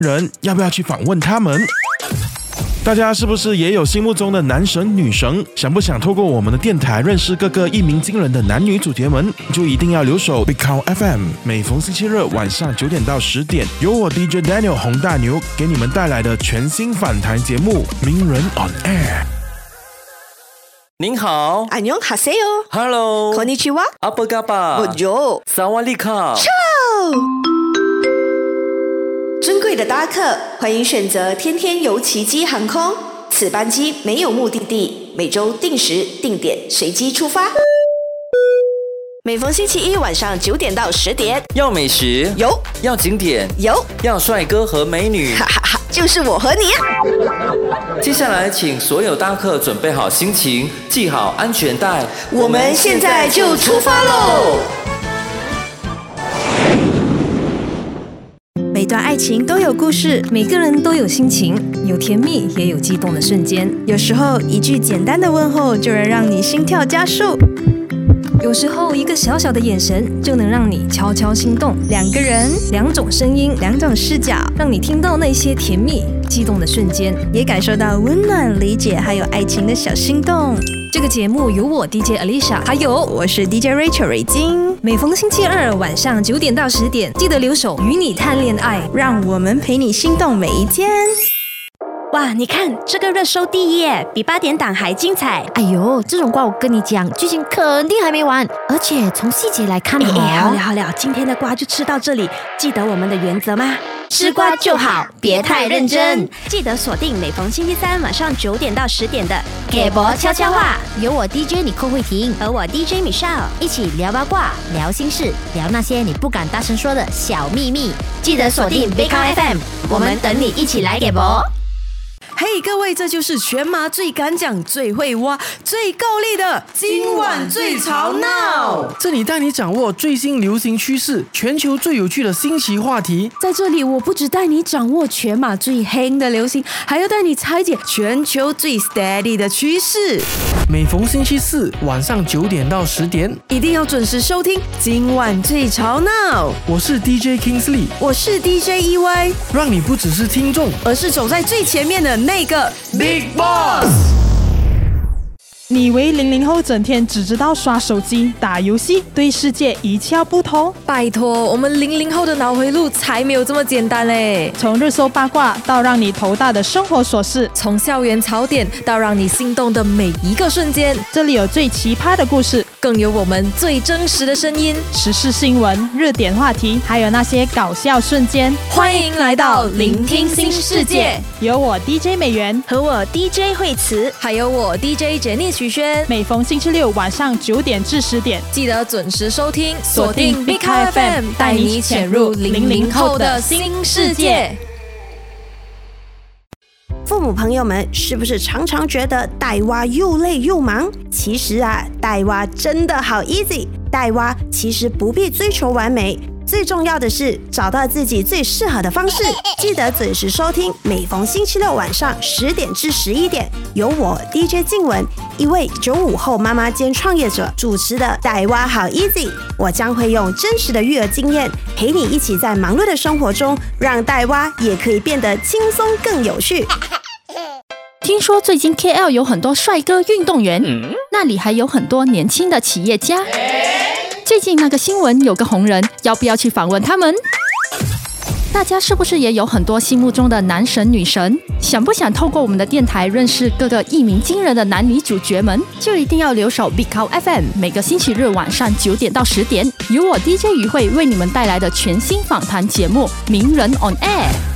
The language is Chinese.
人要不要去访问他们？大家是不是也有心目中的男神女神？想不想透过我们的电台认识各个一鸣惊人的男女主角们？就一定要留守 Big Cow FM， 每逢星期日晚上9点到10点，由我 DJ Daniel 洪大牛给你们带来的全新访谈节目《名人 on Air》。 您好， 안녕하세요。 Hello， konnichiwa， apa kabar， Bonjour， 사와디카。 尊贵的搭客，欢迎选择天天游奇迹航空。此班机没有目的地，每周定时定点随机出发。每逢星期一晚上9点到10点， 要美食有， 要景点有， 要帅哥和美女， 哈哈哈，就是我和你啊！ 接下来，请所有搭客准备好心情，系好安全带， 我们现在就出发喽！ 每段爱情都有故事，每个人都有心情，有甜蜜也有激动的瞬间。 有时候一句简单的问候就能让你心跳加速， 有时候一个小小的眼神就能让你悄悄心动。 两个人， 两种声音， 两种视角， 让你听到那些甜蜜激动的瞬间， 也感受到温暖、理解还有爱情的小心动。 这个节目由我 DJ Alicia， 还有我是 DJ Rachel 瑞金。 每逢星期二晚上9点到10点，记得留守与你谈恋爱， 让我们陪你心动每一天。 哇，你看这个热搜第一耶，比8点档还精彩。 哎呦，这种瓜我跟你讲，剧情肯定还没完，而且从细节来看好了，今天的瓜就吃到这里。记得我们的原则吗？吃瓜就好，别太认真。记得锁定每逢星期三晚上9点到10点的给博悄悄话， 有我 DJ 你扣慧婷和我 DJ Michelle 一起聊八卦、聊心事、聊那些你不敢大声说的小秘密。 记得锁定 Big Cow FM， 我们等你一起来给博。 嘿，各位，这就是全马最敢讲、最会挖、最够力的今晚最吵闹。 这里带你掌握最新流行趋势，全球最有趣的新奇话题。 在这里，我不只带你掌握全马最黑的流行，还要带你拆解全球最 steady 的趋势。 每逢星期四晚上9点到10点， 一定要准时收听今晚最吵闹。 我是 DJ Kingsley， 我是 DJ EY， 让你不只是听众， 而是走在最前面的那个 Big Boss。 你以为00后整天只知道刷手机、打游戏，对世界一窍不通？ 拜托，我们00后的脑回路才没有这么简单嘞！ 从热搜八卦到让你头大的生活琐事， 从校园槽点到让你心动的每一个瞬间， 这里有最奇葩的故事， 更有我们最真实的声音， 时事新闻、热点话题，还有那些搞笑瞬间。 欢迎来到聆听新世界， 有我 DJ 美元和我 DJ 惠慈， 还有我 DJ Jenny 徐轩。 每逢星期六晚上9点至10点， 记得准时收听，锁定 Big Cow FM， 带你潜入00后的新世界。 父母朋友们是不是常常觉得带娃又累又忙？其实啊，带娃真的好 easy。带娃其实不必追求完美，最重要的是找到自己最适合的方式。记得准时收听，每逢星期六晚上10点至11点，由我 DJ 静雯，一位95后妈妈兼创业者主持的带娃好 easy。我将会用真实的育儿经验，陪你一起在忙碌的生活中，让带娃也可以变得轻松更有趣。 听说最近 KL 有很多帅哥运动员，那里还有很多年轻的企业家。最近那个新闻有个红人，要不要去访问他们？大家是不是也有很多心目中的男神女神？想不想透过我们的电台认识各个一鸣惊人的男女主角们？就一定要留守 Big Cow FM， 每个星期日晚上9点到10点，由我 DJ 于慧为你们带来的全新访谈节目《名人 on Air》。